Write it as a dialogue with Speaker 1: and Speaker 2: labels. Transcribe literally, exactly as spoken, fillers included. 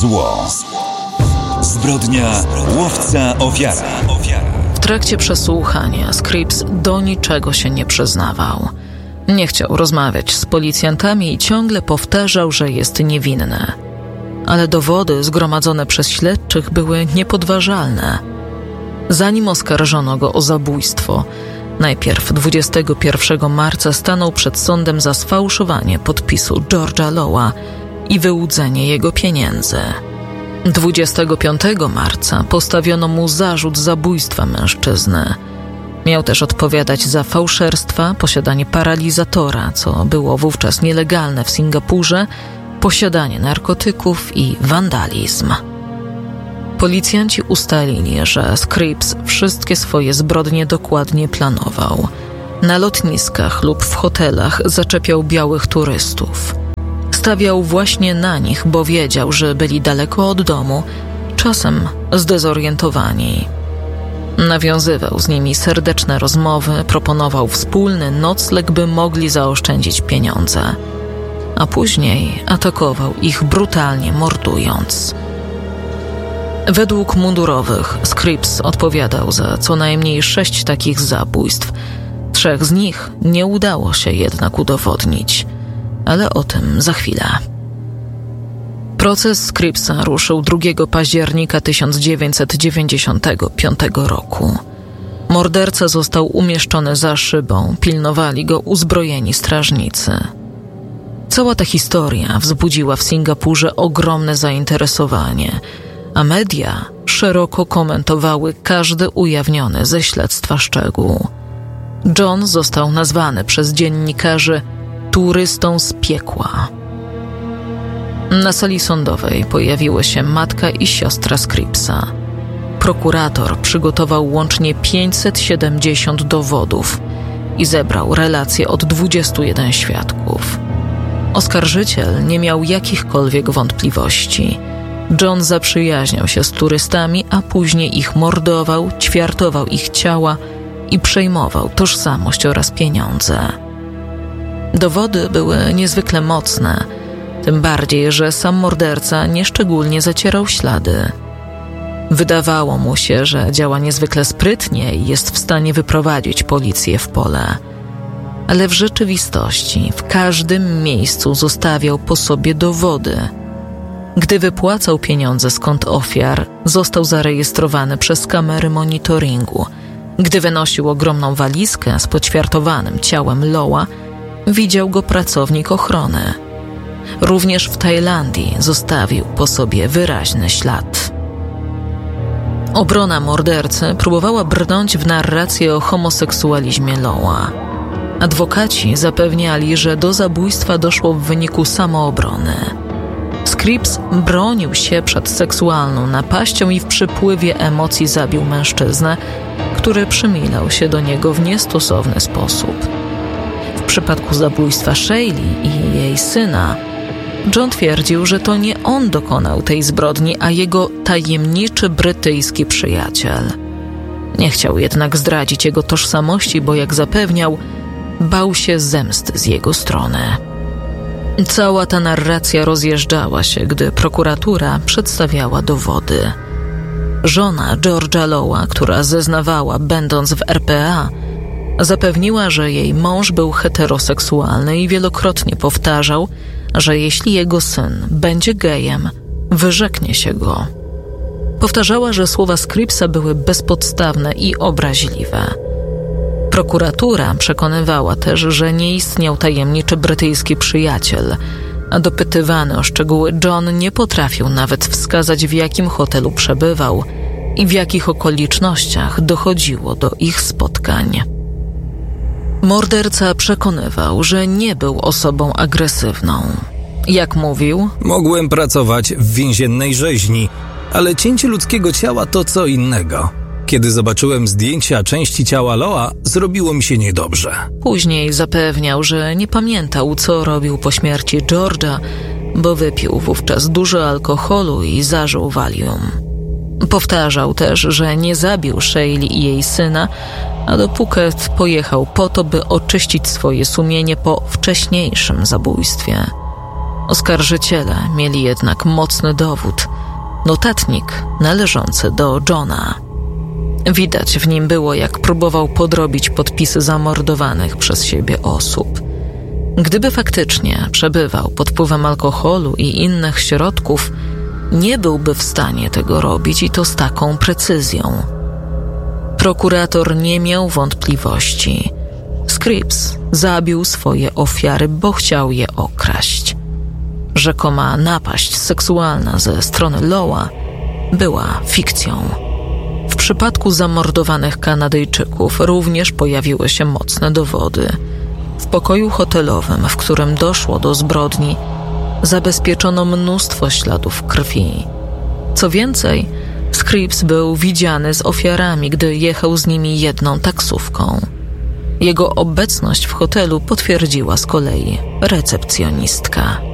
Speaker 1: Zło. Zbrodnia łowca ofiara.
Speaker 2: W trakcie przesłuchania Scripps do niczego się nie przyznawał. Nie chciał rozmawiać z policjantami i ciągle powtarzał, że jest niewinny. Ale dowody zgromadzone przez śledczych były niepodważalne. Zanim oskarżono go o zabójstwo, najpierw dwudziestego pierwszego marca stanął przed sądem za sfałszowanie podpisu George'a Lowa i wyłudzenie jego pieniędzy. dwudziestego piątego marca postawiono mu zarzut zabójstwa mężczyzny. Miał też odpowiadać za fałszerstwa, posiadanie paralizatora, co było wówczas nielegalne w Singapurze, posiadanie narkotyków i wandalizm. Policjanci ustalili, że Scripps wszystkie swoje zbrodnie dokładnie planował. Na lotniskach lub w hotelach zaczepiał białych turystów. Stawiał właśnie na nich, bo wiedział, że byli daleko od domu, czasem zdezorientowani. Nawiązywał z nimi serdeczne rozmowy, proponował wspólny nocleg, by mogli zaoszczędzić pieniądze, a później atakował ich brutalnie mordując. Według mundurowych Scripps odpowiadał za co najmniej sześć takich zabójstw. Trzech z nich nie udało się jednak udowodnić, ale o tym za chwilę. Proces Scrippsa ruszył drugiego października tysiąc dziewięćset dziewięćdziesiątego piątego roku. Morderca został umieszczony za szybą, pilnowali go uzbrojeni strażnicy. Cała ta historia wzbudziła w Singapurze ogromne zainteresowanie, a media szeroko komentowały każdy ujawniony ze śledztwa szczegół. John został nazwany przez dziennikarzy turystą z piekła. Na sali sądowej pojawiły się matka i siostra Scrippsa. Prokurator przygotował łącznie pięćset siedemdziesiąt dowodów i zebrał relacje od dwudziestu jeden świadków. Oskarżyciel nie miał jakichkolwiek wątpliwości. John zaprzyjaźniał się z turystami, a później ich mordował, ćwiartował ich ciała i przejmował tożsamość oraz pieniądze. Dowody były niezwykle mocne, tym bardziej, że sam morderca nieszczególnie zacierał ślady. Wydawało mu się, że działa niezwykle sprytnie i jest w stanie wyprowadzić policję w pole. Ale w rzeczywistości w każdym miejscu zostawiał po sobie dowody. Gdy wypłacał pieniądze z kont ofiar, został zarejestrowany przez kamery monitoringu. Gdy wynosił ogromną walizkę z poćwiartowanym ciałem Lowa, widział go pracownik ochrony. Również w Tajlandii zostawił po sobie wyraźny ślad. Obrona mordercy próbowała brnąć w narrację o homoseksualizmie Lowa. Adwokaci zapewniali, że do zabójstwa doszło w wyniku samoobrony. Scripps bronił się przed seksualną napaścią i w przypływie emocji zabił mężczyznę, który przymilał się do niego w niestosowny sposób. W przypadku zabójstwa Shaylee i jej syna, John twierdził, że to nie on dokonał tej zbrodni, a jego tajemniczy brytyjski przyjaciel. Nie chciał jednak zdradzić jego tożsamości, bo jak zapewniał, bał się zemsty z jego strony. Cała ta narracja rozjeżdżała się, gdy prokuratura przedstawiała dowody. Żona George'a Lowa, która zeznawała, będąc w R P A, zapewniła, że jej mąż był heteroseksualny i wielokrotnie powtarzał, że jeśli jego syn będzie gejem, wyrzeknie się go. Powtarzała, że słowa Scrippsa były bezpodstawne i obraźliwe. Prokuratura przekonywała też, że nie istniał tajemniczy brytyjski przyjaciel, a dopytywany o szczegóły John nie potrafił nawet wskazać, w jakim hotelu przebywał i w jakich okolicznościach dochodziło do ich spotkań. Morderca przekonywał, że nie był osobą agresywną. Jak mówił,
Speaker 3: mogłem pracować w więziennej rzeźni, ale cięcie ludzkiego ciała to co innego. Kiedy zobaczyłem zdjęcia części ciała Loa, zrobiło mi się niedobrze.
Speaker 2: Później zapewniał, że nie pamiętał, co robił po śmierci George'a, bo wypił wówczas dużo alkoholu i zażył Valium. Powtarzał też, że nie zabił Shaylee i jej syna, a do Phuket pojechał po to, by oczyścić swoje sumienie po wcześniejszym zabójstwie. Oskarżyciele mieli jednak mocny dowód. Notatnik należący do Johna. Widać w nim było, jak próbował podrobić podpisy zamordowanych przez siebie osób. Gdyby faktycznie przebywał pod wpływem alkoholu i innych środków, nie byłby w stanie tego robić i to z taką precyzją. Prokurator nie miał wątpliwości. Scripps zabił swoje ofiary, bo chciał je okraść. Rzekoma napaść seksualna ze strony Loa była fikcją. W przypadku zamordowanych Kanadyjczyków również pojawiły się mocne dowody. W pokoju hotelowym, w którym doszło do zbrodni, zabezpieczono mnóstwo śladów krwi. Co więcej, Scripps był widziany z ofiarami, gdy jechał z nimi jedną taksówką. Jego obecność w hotelu potwierdziła z kolei recepcjonistka.